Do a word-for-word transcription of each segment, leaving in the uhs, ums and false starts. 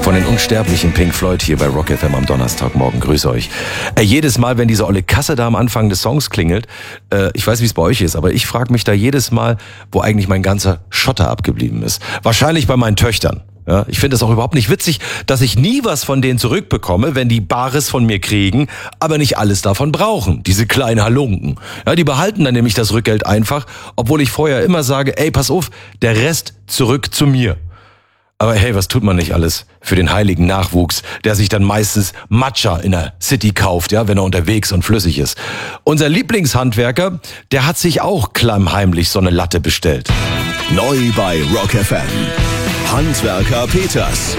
von den unsterblichen Pink Floyd hier bei Rock F M am Donnerstagmorgen. Grüße euch. Äh, jedes Mal, wenn diese olle Kasse da am Anfang des Songs klingelt, äh, ich weiß, wie es bei euch ist, aber ich frage mich da jedes Mal, wo eigentlich mein ganzer Schotter abgeblieben ist. Wahrscheinlich bei meinen Töchtern. Ja, ich finde es auch überhaupt nicht witzig, dass ich nie was von denen zurückbekomme, wenn die Bares von mir kriegen, aber nicht alles davon brauchen. Diese kleinen Halunken. Ja, die behalten dann nämlich das Rückgeld einfach, obwohl ich vorher immer sage, ey, pass auf, der Rest zurück zu mir. Aber hey, was tut man nicht alles für den heiligen Nachwuchs, der sich dann meistens Matcha in der City kauft, ja, wenn er unterwegs und flüssig ist. Unser Lieblingshandwerker, der hat sich auch klammheimlich so eine Latte bestellt. Neu bei Rock F M. Handwerker Peters.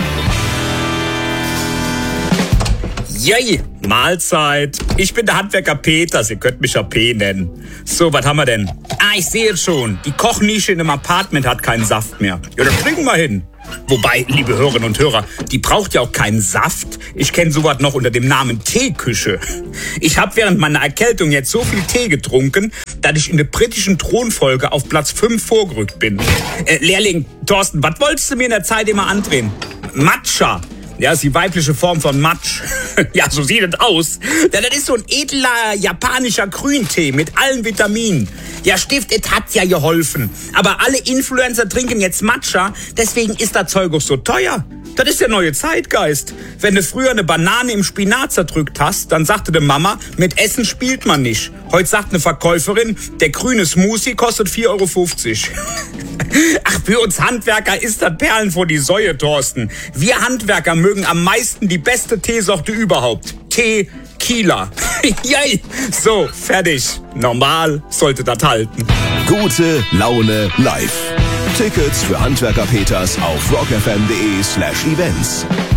Yay, Mahlzeit. Ich bin der Handwerker Peters, ihr könnt mich ja P nennen. So, was haben wir denn? Ah, ich sehe schon, die Kochnische in einem Apartment hat keinen Saft mehr. Ja, da springen wir hin. Wobei, liebe Hörerinnen und Hörer, die braucht ja auch keinen Saft. Ich kenne sowas noch unter dem Namen Teeküche. Ich habe während meiner Erkältung jetzt so viel Tee getrunken, dass ich in der britischen Thronfolge auf Platz fünf vorgerückt bin. Äh, Lehrling, Thorsten, was wolltest du mir in der Zeit immer andrehen? Matcha. Ja, ist die weibliche Form von Matsch. Ja, so sieht es aus. Ja, das ist so ein edler japanischer Grüntee mit allen Vitaminen. Ja, Stift, es hat ja geholfen. Aber alle Influencer trinken jetzt Matcha, deswegen ist das Zeug auch so teuer. Das ist der neue Zeitgeist. Wenn du früher eine Banane im Spinat zerdrückt hast, dann sagte die Mama, mit Essen spielt man nicht. Heute sagt eine Verkäuferin, der grüne Smoothie kostet vier Euro fünfzig. Ach, für uns Handwerker ist das Perlen vor die Säue, Thorsten. Wir Handwerker mögen am meisten die beste Teesorte überhaupt. Tequila. Yay. So, fertig. Normal sollte das halten. Gute Laune live. Tickets für Handwerker Peters auf rockfm.de slash events.